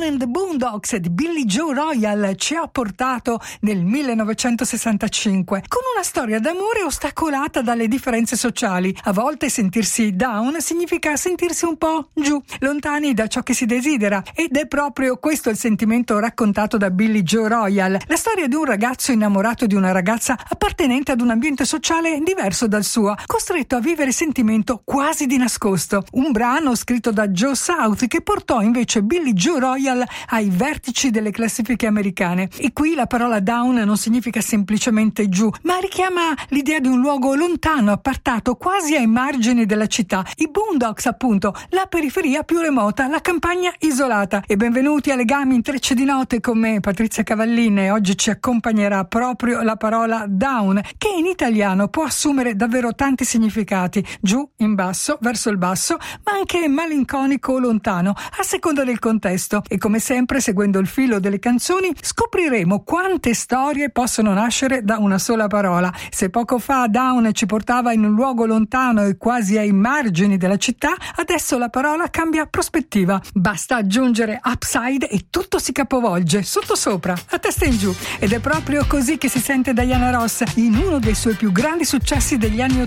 and the Boondocks di Billy Joe Royal ci ha portato nel 1965 con una storia d'amore ostacolata dalle differenze sociali. A volte sentirsi down significa sentirsi un po' giù, lontani da ciò che si desidera, ed è proprio questo il sentimento raccontato da Billy Joe Royal, la storia di un ragazzo innamorato di una ragazza appartenente ad un ambiente sociale diverso dal suo, costretto a vivere sentimento quasi di nascosto. Un brano scritto da Joe South che portò invece Billy Joe Royal ai vertici delle classifiche americane. E qui la parola down non significa semplicemente giù, ma richiama l'idea di un luogo lontano, appartato, quasi ai margini della città. I Boondocks, appunto, la periferia più remota, la campagna isolata. E benvenuti a Legami Intrecci di Note con me, Patrizia Cavallin, e oggi ci accompagnerà proprio la parola down, che in italiano può assumere davvero tanti significati: giù, in basso, verso il basso, ma anche malinconico o lontano, a seconda del contesto. E come sempre, seguendo il filo delle canzoni, scopriremo quante storie possono nascere da una sola parola. Se poco fa down ci portava in un luogo lontano e quasi ai margini della città, adesso la parola cambia prospettiva. Basta aggiungere upside e tutto si capovolge, sottosopra, a testa in giù. Ed è proprio così che si sente Diana Ross in uno dei suoi più grandi successi degli anni